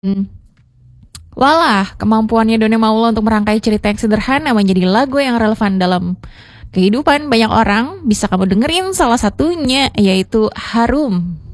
Hmm. Walah, kemampuannya Donna Maula untuk merangkai cerita yang sederhana menjadi lagu yang relevan dalam kehidupan banyak orang. Bisa kamu dengerin salah satunya, yaitu Harum.